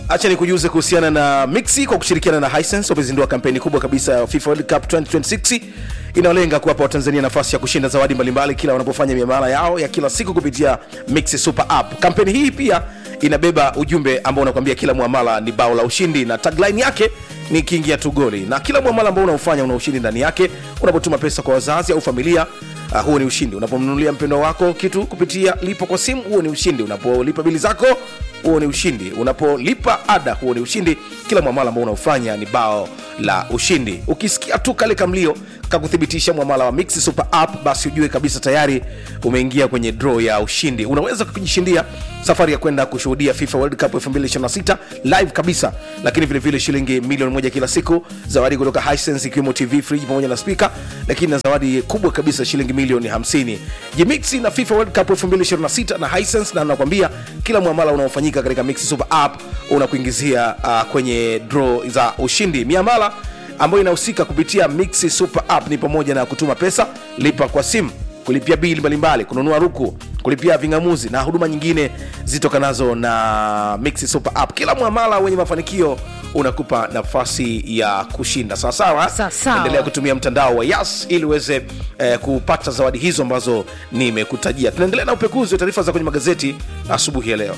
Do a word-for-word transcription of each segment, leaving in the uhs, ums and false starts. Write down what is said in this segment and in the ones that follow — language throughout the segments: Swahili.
Acha nikujuze kuhusiana na Mixi kwa kushirikiana na Hisense wamezindua kampeni kubwa kabisa ya FIFA World Cup twenty twenty-six inalenga kuwapa Watanzania nafasi ya kushinda zawadi mbalimbali kila wanapofanya miamala yao ya kila siku kupitia Mixi Super App. Kampeni hii pia inabeba ujumbe ambao unakuambia kila muamala ni bao la ushindi, na tagline yake ni kiingia tu goli, na kila muamala ambao unaufanya una ushindi ndani yake. Unapotuma pesa kwa wazazi au familia, Uh, huo ni ushindi. Unapomnunulia mpendo wako kitu kupitia lipo kwa simu, huo ni ushindi. Unapolipa bili zako, huo ni ushindi. Unapolipa ada, huo ni ushindi. Kila muamala ambao unaufanya ni bao la ushindi. Ukisikia tu kale kamlio kakuthibitisha muamala wa Mixi Super App, basi ujue kabisa tayari umeingia kwenye draw ya ushindi. Unaweza kujishindia safari ya kwenda kushuhudia FIFA World Cup twenty twenty-six live kabisa, lakini vile vile shilingi milioni moja kila siku, zawadi kutoka Hisense ikiwemo T V, fridge pamoja na speaker, lakini na zawadi kubwa kabisa shilingi milioni hamsini. Jimixi na FIFA World Cup twenty twenty-six na Hisense, na nakwambia kila muamala unaofanyika katika Mixi Super App unakuingizia uh, kwenye draw za ushindi. Miamala ambayo inahusika kupitia Mixi Super App ni pamoja na kutuma pesa, lipa kwa simu, kulipia bili mbalimbali, kununua ruku, kulipia vingamuzi na huduma nyingine zitokanazo na Mixi Super App. Kila muamala wenye mafanikio unakupa nafasi ya kushinda. Sawa sawa. Endelea kutumia mtandao wa Yas ili uweze eh, kupata zawadi hizo ambazo nimekutajia. Tunaendelea na upekuzi wa taarifa za kwenye magazeti asubuhi ya leo.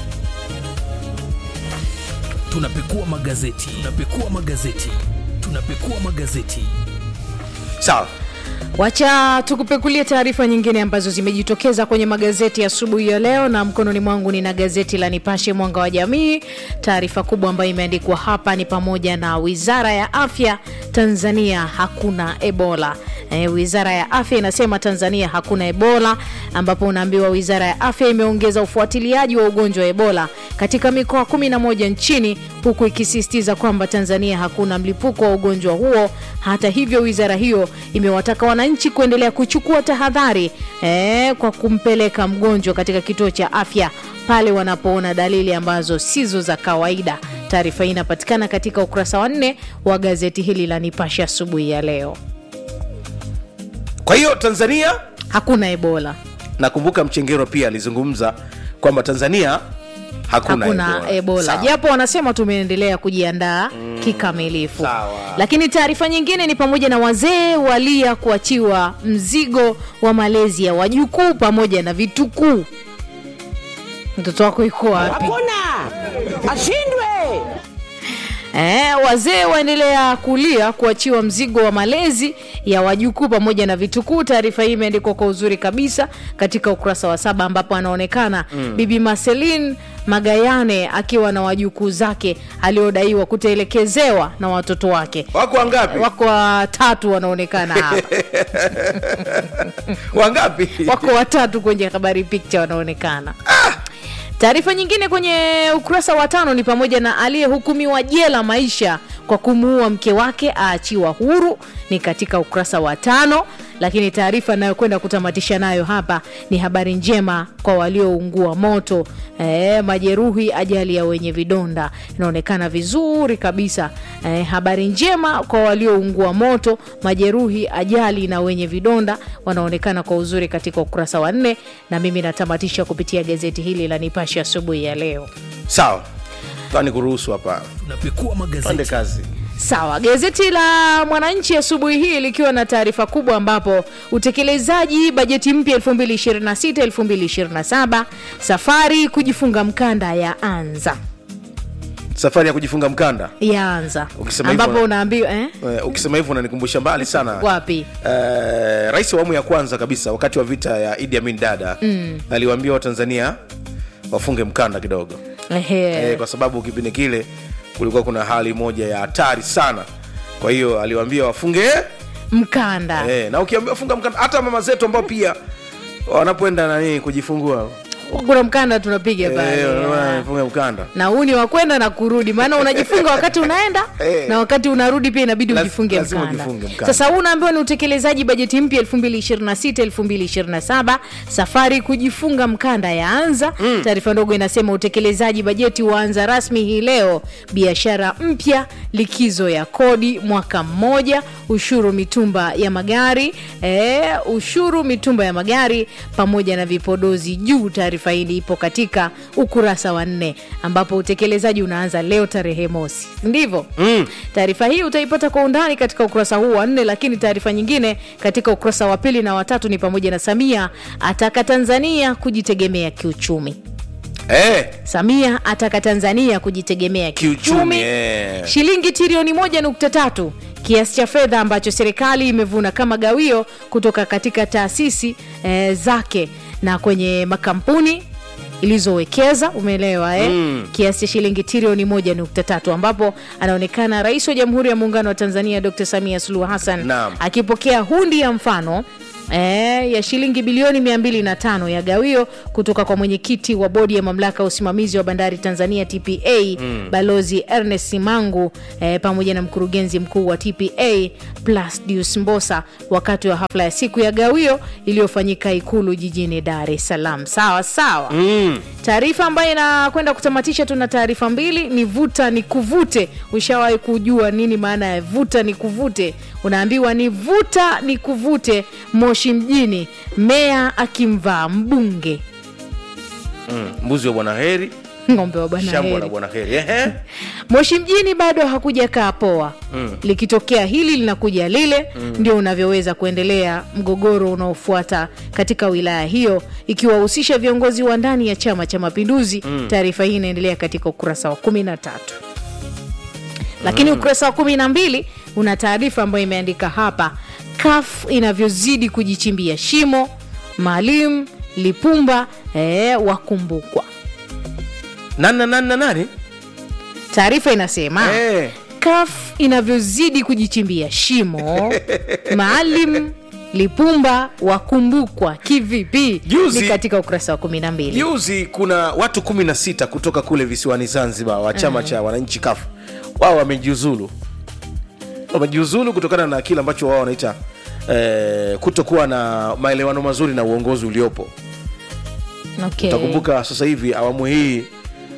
Tunapekua magazeti, tunapekua magazeti, tunapekua magazeti. Sawa. Wacha tukupekulie taarifa nyingine ambazo zimejitokeza kwenye magazeti ya asubuhi ya leo, na mkononi mwangu nina gazeti la Nipashe Mwanga wa Jamii. Taarifa kubwa ambayo imeandikwa hapa ni pamoja na Wizara ya Afya, Tanzania hakuna Ebola. E, Wizara ya Afya inasema Tanzania hakuna Ebola, ambapo unaambiwa Wizara ya Afya imeongeza ufuatiliaji wa ugonjwa wa Ebola katika mikoa kumi na moja nchini, huku ikisisitiza kwamba Tanzania hakuna mlipuko wa ugonjwa huo. Hata hivyo, wizara hiyo imewataka wananchi kuendelea kuchukua tahadhari eh, kwa kumpeleka mgonjwa katika kituo cha afya pale wanapoona dalili ambazo sizo za kawaida. Taarifa hii inapatikana katika ukurasa wa nne wa gazeti hili la Nipashe asubuhi ya leo. Kwa hiyo Tanzania hakuna Ebola. Nakumbuka Mchengero pia alizungumza kwamba Tanzania hakuna, hakuna Ebola, Ebola. Japo wanasema tumeendelea kujiandaa mm, kikamilifu. Sawa. Lakini taarifa nyingine ni pamoja na wazee walia kuachiwa mzigo wa malezi ya wajukuu pamoja na vitukuu. Mtoto wako yuko wapi? Hakuna. Ashindwe. Eh, wazee waendelea kulia kuachiwa mzigo wa malezi ya wajukuu pamoja na vitukuu. Taarifa hii imeandikwa kwa uzuri kabisa katika ukurasa wa saba, ambapo anaonekana mm. Bibi Marceline Magayane akiwa na wajukuu zake aliodaiwa kutelekezewa na watoto wake. Wako wangapi? Wako watatu wanaonekana hapa. Wangapi? Wako watatu kwenye habari picture wanaonekana. Ah! Taarifa nyingine kwenye ukurasa wa tano ni pamoja na aliyehukumiwa jela maisha kwa kumuua mke wake aachiwa huru, ni katika ukurasa wa tano. Lakini taarifa nayo kwenda kutamatisha nayo hapa ni habari njema kwa walioungua moto, e, majeruhi ajali ya wenye vidonda. Inaonekana vizuri kabisa. E, habari njema kwa walioungua moto, majeruhi ajali na wenye vidonda wanaonekana kwa uzuri katika ukurasa wa nne, na mimi natamatisha kupitia gazeti hili la Nipashe asubuhi ya leo. Sawa. Tani kuruhusu hapa. Tunapekua magazeti. Pande kazi. Sawa, gazeti la Mwananchi asubuhi hii likiwa na taarifa kubwa, ambapo utekelezaji bajeti mpya elfu mbili ishirini na sita elfu mbili ishirini na saba, safari kujifunga mkanda ya anza. Safari ya kujifunga mkanda ya anza, ambapo unaambiwa eh? Uh, ukisema hivyo unanikumbusha mbali sana. Wapi? Uh, Rais wa awamu ya kwanza kabisa wakati wa vita ya Idi Amin Dada mm. aliwaambia Watanzania wafunge mkanda kidogo. Ehe. Eh, kwa sababu kipindi kile kulikuwa kuna hali moja ya hatari sana. Kwa hiyo aliwaambia wafunge mkanda. Eh, na ukiambia funga mkanda, hata mama zetu ambao pia wanapoenda nani kujifungua, kuna mkanda tunapiga pale. Eh, funga mkanda. Na huu ni wa kwenda na kurudi, maana unajifunga wakati unaenda hey. Na wakati unarudi pia inabidi ujifunge mkanda. mkanda. Sasa huu unaambiwa ni utekelezaji bajeti mpya elfu mbili ishirini na sita elfu mbili ishirini na saba, safari kujifunga mkanda yaanza. Mm. Taarifa ndogo inasema utekelezaji bajeti huanza rasmi hii leo. Biashara mpya, likizo ya kodi mwaka mmoja, ushuru mitumba ya magari, eh, ushuru mitumba ya magari pamoja na vipodozi juu. Taarifa taarifa hii ipo katika ukurasa wa nne, ambapo utekelezaji unaanza leo tarehe mosi. Ndivyo? Mm. Taarifa hii utaipata kwa undani katika ukurasa huu wa nne, lakini taarifa nyingine katika ukurasa wa pili na watatu ni pamoja na Samia ataka Tanzania kujitegemea kiuchumi. Eh, Samia ataka Tanzania kujitegemea kiuchumi. kiuchumi eh. Shilingi trilioni moja nukta tatu kiasi cha fedha ambacho serikali imevuna kama gawio kutoka katika taasisi eh, zake na kwenye makampuni ilizowekeza, umeelewa eh? Mm. Kiasi cha shilingi trilioni moja nukta tatu, ambapo anaonekana Rais wa Jamhuri ya Muungano wa Tanzania Doctor Samia Suluhu Hassan akipokea hundi ya mfano Eh, ya shilingi bilioni mia mbili na tano ya gawio kutoka kwa mwenyekiti wa bodi ya mamlaka ya usimamizi wa bandari Tanzania T P A mm. Balozi Ernest Simangu eh, pamoja na mkurugenzi mkuu wa T P A Plasdius Mbosa wakati wa hafla ya siku ya gawio iliyofanyika Ikulu jijini Dar es Salaam. Sawa sawa. Mm. Taarifa ambayo inakwenda kutamatisha, tuna taarifa mbili, ni vuta ni kuvute. Ushawahi kujua nini maana ya vuta ni kuvute? Unaambiwa ni vuta ni kuvute Moshi mjini, meya akimvaa mbunge. Mm, mbuzi wa Bwana Heri, ng'ombe wa Bwana Heri. Shamba la Bwana Heri. Ehe. Moshi mjini bado hakuja kaa poa. Mm. Likitokea hili linakuja lile, mm. ndio unavyoweza kuendelea mgogoro unaofuata katika wilaya hiyo ikiwahusisha viongozi wa ndani ya Chama cha Mapinduzi. Mm. Taarifa hii inaendelea katika ukurasa wa kumi na tatu. Lakini mm. ukurasa wa kumi na mbili una taarifa ambayo imeandika hapa, C A F inavyozidi kujichimbia shimo, Maalim Lipumba eh, wakumbukwa. Nana nana nani? Taarifa inasema hey. C A F inavyozidi kujichimbia shimo, Maalim Lipumba wakumbukwa. Kivipi? Juzi, ni katika ukurasa wa kumi na mbili. Juzi kuna watu kumi na sita kutoka kule visiwani Zanzibar wa chama uh-huh. cha wananchi C A F. Wao wamejiuzulu. Wamejiuzulu kutokana na kile ambacho wao wanaita eh, kutokuwa na maelewano mazuri na uongozi uliopo. Okay. Utakumbuka sasa hivi awamu hii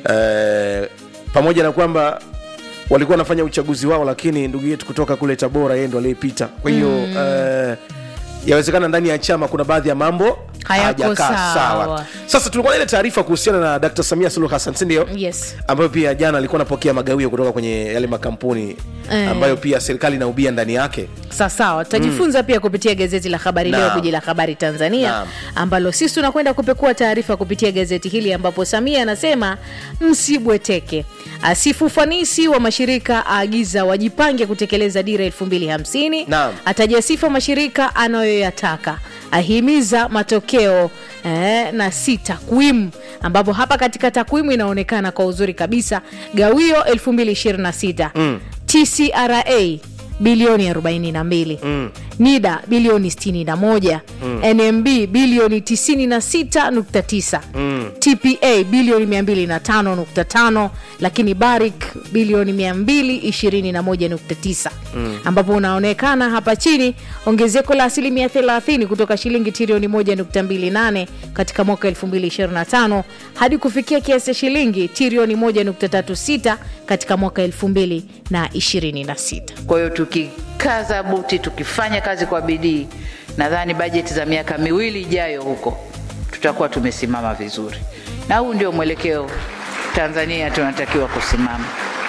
eh, pamoja na kwamba walikuwa wanafanya uchaguzi wao, lakini ndugu yetu kutoka kule Tabora yeye ndo aliyepita. Kwa hiyo mm. eh, yawezekana ndani ya chama kuna baadhi ya mambo hayajakaa sawa. Sasa tulikuwa na ile taarifa kuhusiana na Daktari Samia Suluhu Hassan, si ndio? Yes. Ambayo pia jana alikuwa anapokea magawio kutoka kwenye yale makampuni eh. ambayo pia serikali inaubia ndani yake. Sawa sawa. Tutajifunza mm. pia kupitia gazeti la Habari Leo, Gwiji la Habari Tanzania, Naam. ambalo sisi tunakwenda kupekua taarifa kupitia gazeti hili, ambapo Samia anasema msibweteke, asifu ufanisi wa mashirika, aagiza wajipange kutekeleza dira elfu mbili hamsini, ataja sifa mashirika anayoyataka, ahimiza matokeo eh, na si takwimu, ambapo hapa katika takwimu inaonekana kwa uzuri kabisa gawio elfu mbili ishirini na sita mm. T C R A bilioni arobaini na mbili, mm. NIDA bilioni sitini na moja, mm. N M B bilioni tisini na sita nukta tisa, mm. T P A bilioni mia mbili na tano nukta tano, lakini Barrick bilioni mia mbili ishirini na moja nukta tisa, mm. ambapo unaonekana hapa chini ongezeko la asilimia thelathini kutoka shilingi trilioni moja nukta mbili nane katika mwaka elfu mbili ishirini na tano hadi kufikia kiasi shilingi trilioni moja nukta tatu sita katika mwaka elfu mbili ishirini na sita. Kwa hiyo tukikaza buti, tukifanya kazi kwa bidii, nadhani bajeti za miaka miwili ijayo huko tutakuwa tumesimama vizuri. Na huu ndio mwelekeo Tanzania tunatakiwa kusimama.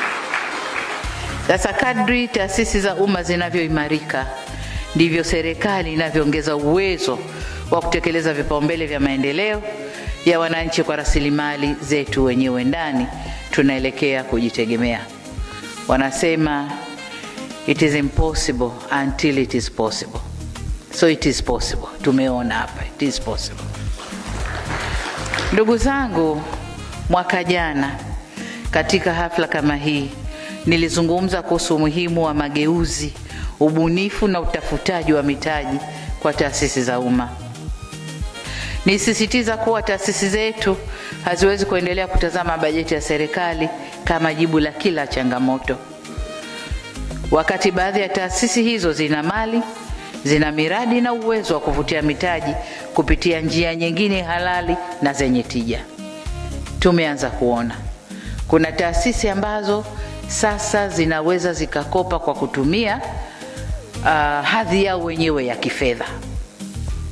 Sasa kadri taasisi za umma zinavyoimarika, ndivyo serikali inavyoongeza uwezo wa kutekeleza vipaumbele vya maendeleo ya wananchi kwa rasilimali zetu wenyewe ndani. Tunaelekea kujitegemea. Wanasema it is impossible until it is possible. So it is possible. Tumeona hapa it is possible. Ndugu zangu, mwaka jana katika hafla kama hii nilizungumza kuhusu umuhimu wa mageuzi, ubunifu na utafutaji wa mitaji kwa taasisi za umma. Nisisitiza kuwa taasisi zetu haziwezi kuendelea kutazama bajeti ya serikali kama jibu la kila changamoto. Wakati baadhi ya taasisi hizo zina mali, zina miradi na uwezo wa kuvutia mitaji kupitia njia nyingine halali na zenye tija. Tumeanza kuona kuna taasisi ambazo sasa zinaweza zikakopa kwa kutumia uh, hadhi yao wenyewe ya kifedha.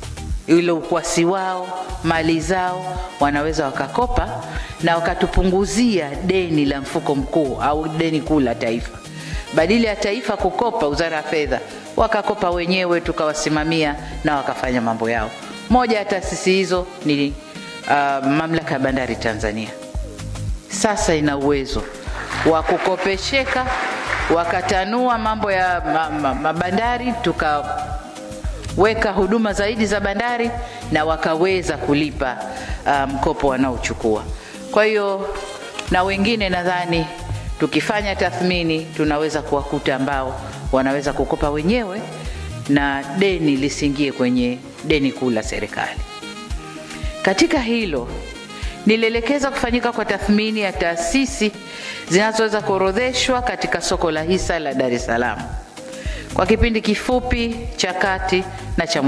ile ukwasi wao, mali zao, wanaweza wakakopa na wakatupunguzia deni la mfuko mkuu au deni kuu la taifa. Badala ya taifa kukopa, Wizara ya Fedha wakakopa wenyewe, tukawasimamia na wakafanya mambo yao. Moja ya taasisi hizo ni uh, Mamlaka ya Bandari Tanzania. Sasa ina uwezo wa kukopesheka, wakatanua mambo ya mabandari, ma, ma, tukaweka huduma zaidi za bandari na wakaweza kulipa mkopo um, wanaochukua. Kwa hiyo na wengine nadhani tukifanya tathmini tunaweza kuwakuta ambao wanaweza kukopa wenyewe na deni lisingie kwenye deni kuu la serikali. Katika hilo nilielekeza kufanyika kwa tathmini ya taasisi zinazoweza kuorodheshwa katika soko la hisa la Dar es Salaam kwa kipindi kifupi cha kati na cha